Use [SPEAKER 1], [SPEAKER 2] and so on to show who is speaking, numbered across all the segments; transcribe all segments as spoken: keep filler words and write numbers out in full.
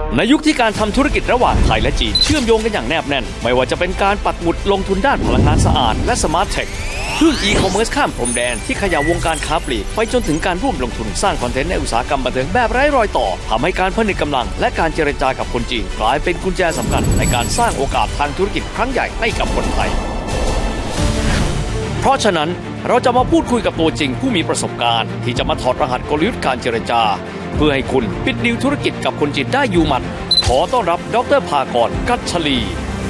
[SPEAKER 1] ในยุคที่การทำธุรกิจระหว่างไทยและจีนเชื่อมโยงกันอย่างแนบแน่นไม่ว่าจะเป็นการปักหมุดลงทุนด้านพลังงานสะอาดและสมาร์ทเทคคลื่นอีคอมเมิร์ซข้ามพรมแดนที่ขยายวงการค้าปลีกไปจนถึงการร่วมลงทุนสร้างคอนเทนต์ในอุตสาหกรรมบันเทิงแบบไร้รอยต่อทำให้การผนึกกำลังและการเจรจากับคนจีนกลายเป็นกุญแจสำคัญในการสร้างโอกาสทางธุรกิจครั้งใหญ่ให้กับคนไทยเพราะฉะนั้นเราจะมาพูดคุยกับตัวจริงผู้มีประสบการณ์ที่จะมาถอดรหัสกลยุทธ์การเจรจาเพื่อให้คุณปิดดีลธุรกิจกับคนจีนได้อยู่หมัดขอต้อนรับดร.ภากร กัชชลี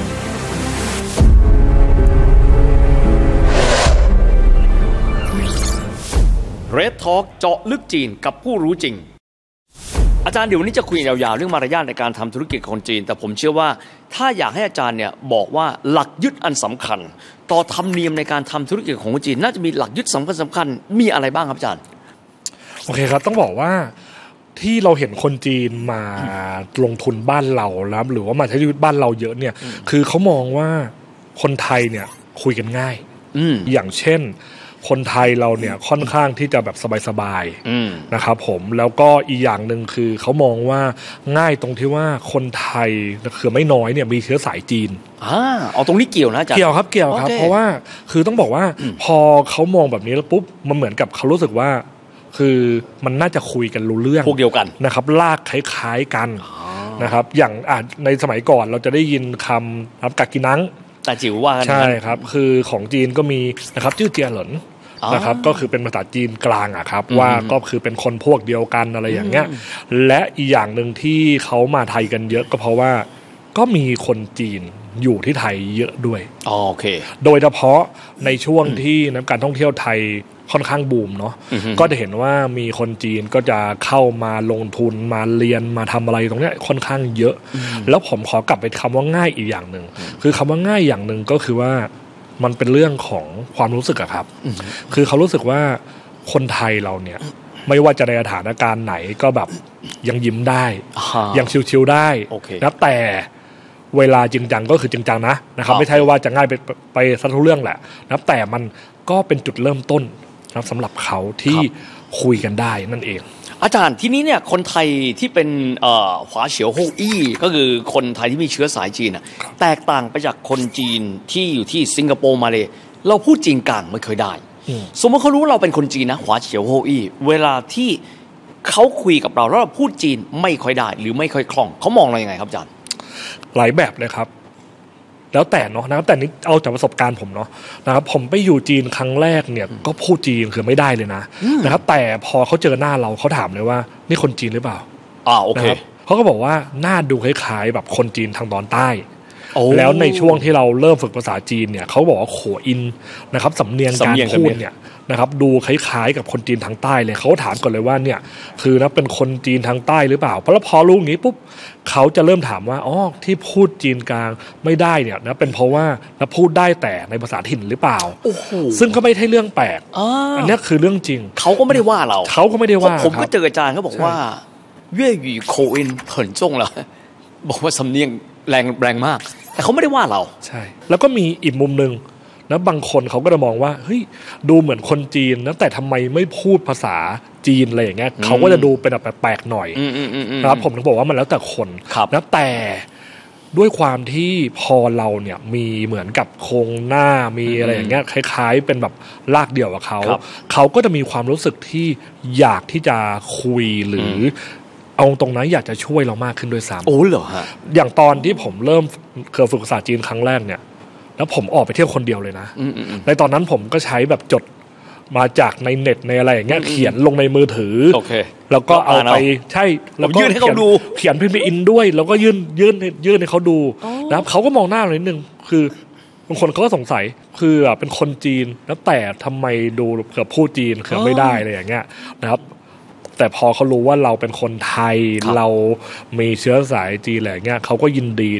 [SPEAKER 1] เรดทอล์กเจาะลึกจีนกับผู้รู้จริงอาจารย์เดี๋ยววันนี้จะคุยยาวๆเรื่องมารยาทในการทำธุรกิจคนจีนแต่ผมเชื่อว่าถ้าอยากให้อาจารย์เนี่ยบอกว่าหลักยึดอันสำคัญต่อธรรมเนียมในการทำธุรกิจของคนจีนน่าจะมีหลักยึดสำคัญสำคัญมีอะไรบ้างครับอาจารย์
[SPEAKER 2] โอเคครับต้องบอกว่าที่เราเห็นคนจีนมาลงทุนบ้านเราแล้วหรือว่ามาใช้ชีวิตบ้านเราเยอะเนี่ยคือเขามองว่าคนไทยเนี่ยคุยกันง่ายอย่างเช่นคนไทยเราเนี่ยค่อนข้างที่จะแบบสบายๆนะครับผมแล้วก็อีกอย่างหนึ่งคือเขามองว่าง่ายตรงที่ว่าคนไทยคือไม่น้อยเนี่ยมีเชื้อสายจีน
[SPEAKER 1] อ่าเอาตรงนี้เกี่ยวนะจ๊ะ
[SPEAKER 2] เกี่ยวครับเกี่ยวครับเพราะว่าคือต้องบอกว่าพอเขามองแบบนี้แล้วปุ๊บมันเหมือนกับเขารู้สึกว่าคือมันน่าจะคุยกันรู้เรื่อง
[SPEAKER 1] พวกเดียวกัน
[SPEAKER 2] นะครับลากคล้ายๆกันนะครับอย่างอ่าในสมัยก่อนเราจะได้ยินคำครับกักกินัง
[SPEAKER 1] แต่จิ๋วว่ากัน
[SPEAKER 2] ใช่ครับคือของจีนก็มีนะครับชื่อเจียเหลินนะครับก็คือเป็นภาษาจีนกลางอะครับว่าก็คือเป็นคนพวกเดียวกันอะไรอย่างเงี้ยและอีกอย่างหนึ่งที่เขามาไทยกันเยอะก็เพราะว่าก็มีคนจีนอยู่ที่ไทยเยอะด้วย
[SPEAKER 1] โอเค
[SPEAKER 2] โดยเฉพาะในช่วงที่นักการท่องเที่ยวไทยค่อนข้างบูมเนาะก็จะเห็นว่ามีคนจีนก็จะเข้ามาลงทุนมาเรียนมาทำอะไรตรงนี้ค่อนข้างเยอะแล้วผมขอกลับไปคำว่าง่ายอีกอย่างหนึ่งคือคำว่าง่ายอย่างหนึ่งก็คือว่ามันเป็นเรื่องของความรู้สึกอะครับคือเขารู้สึกว่าคนไทยเราเนี่ยไม่ว่าจะในสถานการณ์ไหนก็แบบยังยิ้มได้ยังชิวๆได้นะแต่เวลาจริงจังก็คือจริงจังนะนะครับไม่ใช่ว่าจะง่ายไปไปซะทุกเรื่องแหละนะแต่มันก็เป็นจุดเริ่มต้นนะสำหรับเขาที่คุยกันได้นั่นเอง
[SPEAKER 1] อาจารย์ทีนี้เนี่ยคนไทยที่เป็นขวาเฉียวโฮอี้ก็คือคนไทยที่มีเชื้อสายจีนแตกต่างไปจากคนจีนที่อยู่ที่สิงคโปร์มาเลยเราพูดจีนกลางไม่เคยได้สมมติเขารู้เราเป็นคนจีนนะขวาเฉียวโฮอี้เวลาที่เขาคุยกับเราแล้วเราพูดจีนไม่ค่อยได้หรือไม่ค่อยคล่องเขามองเรายังไงครับอาจารย์
[SPEAKER 2] หลายแบบเลยครับแล้วแต่เนาะนะครับแต่นี้เอาจากประสบการณ์ผมเนาะนะครับผมไปอยู่จีนครั้งแรกเนี่ยก็พูดจีนคือไม่ได้เลยนะนะครับแต่พอเขาเจอหน้าเราเขาถามเลยว่านี่คนจีนหรือเปล่า
[SPEAKER 1] อ่าโอเค
[SPEAKER 2] เขาก็บอกว่าหน้าดูคล้ายๆแบบคนจีนทางตอนใต้แล้วในช่วงที่เราเริ่มฝึกภาษาจีนเนี่ยเขาบอกว่าโขอินนะครับสำเนียงการพูดเนี่ยนะครับดูคล้ายๆกับคนจีนทางใต้เลยเขาถามก่อนเลยว่าเนี่ยคือนะเป็นคนจีนทางใต้หรือเปล่าเพราะแล้วพอรู้อย่างนี้ปุ๊บเขาจะเริ่มถามว่าอ๋อที่พูดจีนกลางไม่ได้เนี่ยนะเป็นเพราะว่านะพูดได้แต่ในภาษาถิ่นหรือเปล่าซึ่งก็ไม่ใช่เรื่องแปลกอันนี้คือเรื่องจริง
[SPEAKER 1] เขาก็ไม่ได้ว่าเรา
[SPEAKER 2] เขาก็ไม่ได้ว่า
[SPEAKER 1] ผมก็เจออาจารย์เขาบอกว่าเว่ยหวี่โคอินเผินจ้งเหรอบอกว่าสำเนียงแรงแรงมากแต่เขาไม่ได้ว่าเรา
[SPEAKER 2] ใช่แล้วก็มีอีกมุมนึงนะบางคนเขาก็จะมองว่าเฮ้ยดูเหมือนคนจีนนะแต่ทำไมไม่พูดภาษาจีนอะไรอย่างเงี้ยเขาก็จะดูเป็นแบบแปลกๆหน่อยนะครับผมถึงบอกว่ามันแล้วแต่คนนะแต่ด้วยความที่พอเราเนี่ยมีเหมือนกับโครงหน้ามีอะไรอย่างเงี้ยคล้ายๆเป็นแบบลากเดี่ยวกับเขาเขาก็จะมีความรู้สึกที่อยากที่จะคุยหรือเอาตรงนั้นอยากจะช่วยเรามากขึ้นด้วยซ้ำ
[SPEAKER 1] โอ้เหรอฮะ
[SPEAKER 2] อย่างตอนที่ผมเริ่มเคยฝึกภาษาจีนครั้งแรกเนี่ยแล้วผมออกไปเที่ยวคนเดียวเลยนะในตอนนั้นผมก็ใช้แบบจดมาจากในเน็ตในอะไรอย่างเงี้ยเขียนลงในมือถือแล้วก็เอาไปใช่
[SPEAKER 1] แล้วก็ยื่นให้เขาดู
[SPEAKER 2] เขียนพิมพ์อินด้วยแล้วก็ยื่นยื่นยื่นให้เขาดูนะครับเขาก็มองหน้าเรานิดนึงคือบางคนเขาก็สงสัยคือเป็นคนจีนแล้วแต่ทำไมดูเกือบพูดจีนเกือบไม่ได้อะไรอย่างเงี้ยนะครับแต่พอเขารู้ว่าเราเป็นคนไทยเรามีเชื้อสายจีนอะไรเงี้ยเขาก็ยินดี